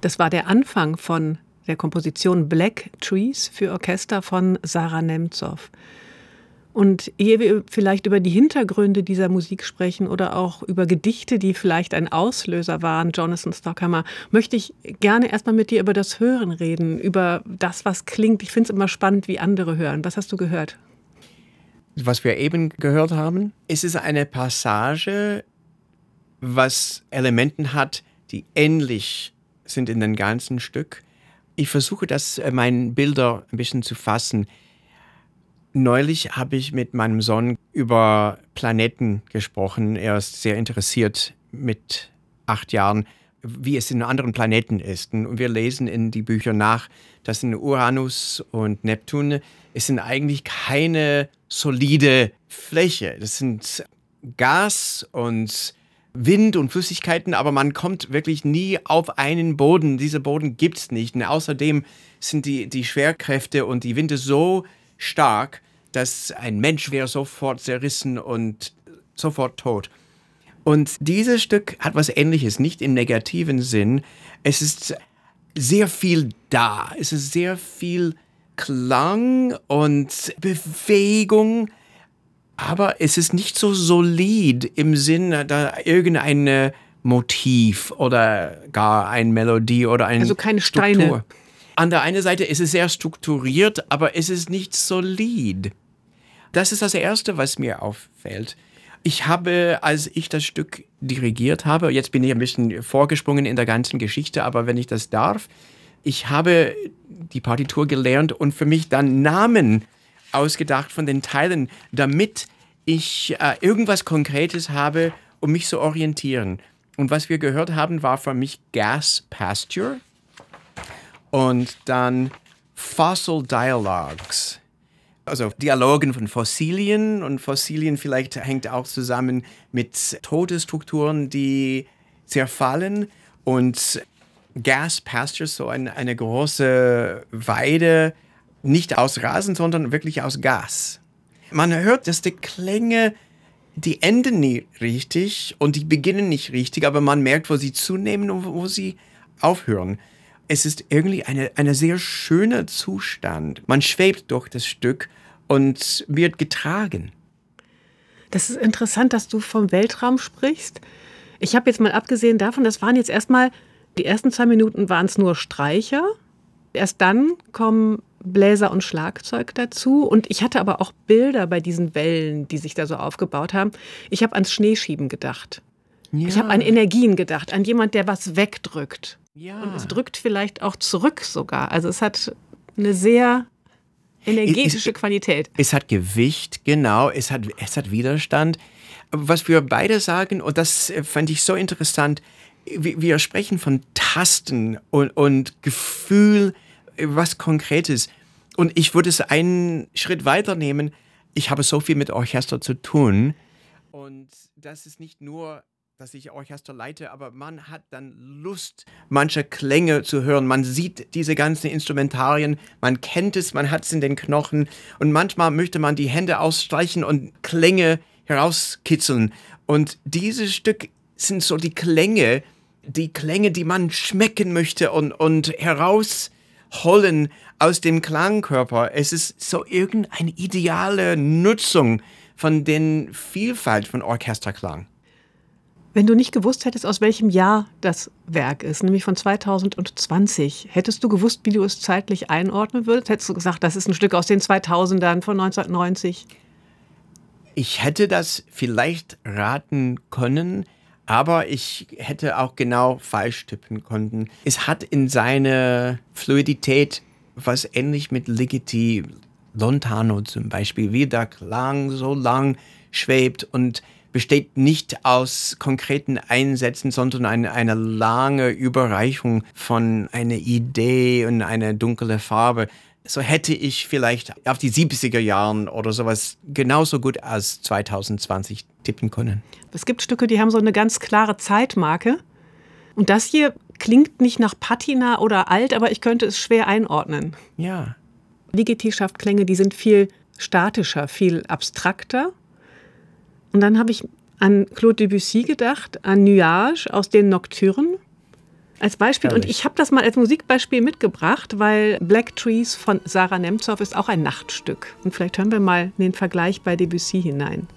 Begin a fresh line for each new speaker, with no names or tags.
Das war der Anfang von der Komposition Black Trees für Orchester von Sarah Nemtsov. Und ehe wir vielleicht über die Hintergründe dieser Musik sprechen oder auch über Gedichte, die vielleicht ein Auslöser waren, Jonathan Stockhammer, möchte ich gerne erstmal mit dir über das Hören reden, über das, was klingt. Ich finde es immer spannend, wie andere hören. Was hast du gehört?
Was wir eben gehört haben, es ist eine Passage, was Elementen hat, die ähnlich sind in dem ganzen Stück. Ich versuche das, meine Bilder ein bisschen zu fassen. Neulich habe ich mit meinem Sohn über Planeten gesprochen. Er ist sehr interessiert mit 8 Jahren, wie es in anderen Planeten ist. Und wir lesen in die Bücher nach, dass in Uranus und Neptun es sind eigentlich keine solide Fläche. Das sind Gas und Wind und Flüssigkeiten, aber man kommt wirklich nie auf einen Boden. Dieser Boden gibt es nicht. Und außerdem sind die Schwerkräfte und die Winde so stark, dass ein Mensch wäre sofort zerrissen und sofort tot. Und dieses Stück hat was Ähnliches, nicht im negativen Sinn. Es ist sehr viel da. Es ist sehr viel Klang und Bewegung, aber es ist nicht so solid im Sinne, da irgendein Motiv oder gar eine Melodie oder eine
Also keine
Struktur.
Steine.
An der einen Seite ist es sehr strukturiert, aber es ist nicht solid. Das ist das Erste, was mir auffällt. Ich habe, als ich das Stück dirigiert habe, jetzt bin ich ein bisschen vorgesprungen in der ganzen Geschichte, aber wenn ich das darf, ich habe die Partitur gelernt und für mich dann Namen ausgedacht von den Teilen, damit ich irgendwas Konkretes habe, um mich zu orientieren. Und was wir gehört haben, war für mich Gas Pasture und dann Fossil Dialogues. Also Dialogen von Fossilien und Fossilien vielleicht hängt auch zusammen mit Todesstrukturen, die zerfallen und Gas Pasture, so eine große Weide, nicht aus Rasen, sondern wirklich aus Gas. Man hört, dass die Klänge, die enden nicht richtig und die beginnen nicht richtig, aber man merkt, wo sie zunehmen und wo sie aufhören. Es ist irgendwie ein sehr schöner Zustand. Man schwebt durch das Stück und wird getragen.
Das ist interessant, dass du vom Weltraum sprichst. Ich habe jetzt mal abgesehen davon, das waren jetzt erstmal, die ersten 2 Minuten waren es nur Streicher. Erst dann kommen Bläser und Schlagzeug dazu. Und ich hatte aber auch Bilder bei diesen Wellen, die sich da so aufgebaut haben. Ich habe ans Schneeschieben gedacht. Ja. Ich habe an Energien gedacht, an jemand, der was wegdrückt. Ja. Und es drückt vielleicht auch zurück sogar. Also es hat eine sehr energetische Qualität.
Es hat Gewicht, genau. Es hat Widerstand. Was wir beide sagen, und das fand ich so interessant, wir sprechen von Tasten und Gefühl, was Konkretes. Und ich würde es einen Schritt weiter nehmen. Ich habe so viel mit Orchester zu tun. Und das ist nicht nur, dass ich Orchester leite, aber man hat dann Lust, manche Klänge zu hören. Man sieht diese ganzen Instrumentarien, man kennt es, man hat es in den Knochen. Und manchmal möchte man die Hände ausstreichen und Klänge herauskitzeln. Und dieses Stück sind so die Klänge, die man schmecken möchte und herausholen aus dem Klangkörper. Es ist so irgendeine ideale Nutzung von der Vielfalt von Orchesterklang.
Wenn du nicht gewusst hättest, aus welchem Jahr das Werk ist, nämlich von 2020, hättest du gewusst, wie du es zeitlich einordnen würdest? Hättest du gesagt, das ist ein Stück aus den 2000ern, von 1990?
Ich hätte das vielleicht raten können, aber ich hätte auch genau falsch tippen können. Es hat in seiner Fluidität was ähnlich mit Ligeti, Lontano zum Beispiel, wie der Klang so lang schwebt und besteht nicht aus konkreten Einsätzen, sondern eine lange Überreichung von einer Idee und einer dunklen Farbe. So hätte ich vielleicht auf die 70er Jahren oder sowas genauso gut als 2020 tippen können.
Es gibt Stücke, die haben so eine ganz klare Zeitmarke. Und das hier klingt nicht nach Patina oder alt, aber ich könnte es schwer einordnen.
Ja.
Ligeti schafft Klänge, die sind viel statischer, viel abstrakter. Und dann habe ich an Claude Debussy gedacht, an Nuage aus den Nocturnes. Als Beispiel.
Herrlich.
Und ich habe das mal als Musikbeispiel mitgebracht, weil Black Trees von Sarah Nemtsov ist auch ein Nachtstück. Und vielleicht hören wir mal in den Vergleich bei Debussy hinein.